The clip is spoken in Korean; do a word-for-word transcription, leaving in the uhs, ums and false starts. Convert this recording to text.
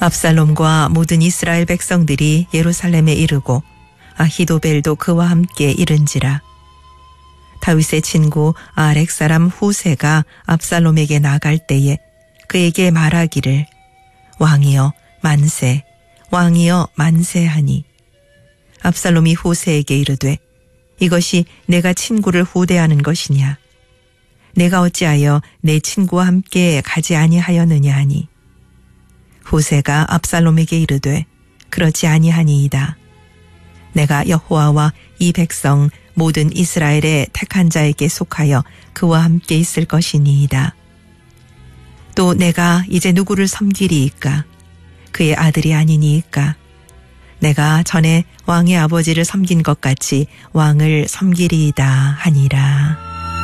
압살롬과 모든 이스라엘 백성들이 예루살렘에 이르고 아히도벨도 그와 함께 이른지라. 다윗의 친구 아렉 사람 후세가 압살롬에게 나갈 때에 그에게 말하기를 왕이여 만세, 왕이여 만세하니. 압살롬이 후세에게 이르되 이것이 내가 친구를 후대하는 것이냐. 내가 어찌하여 내 친구와 함께 가지 아니하였느냐 하니. 후세가 압살롬에게 이르되 그렇지 아니하니이다. 내가 여호와와 이 백성 모든 이스라엘의 택한 자에게 속하여 그와 함께 있을 것이니이다. 또 내가 이제 누구를 섬기리이까? 그의 아들이 아니니이까? 내가 전에 왕의 아버지를 섬긴 것 같이 왕을 섬기리이다 하니라.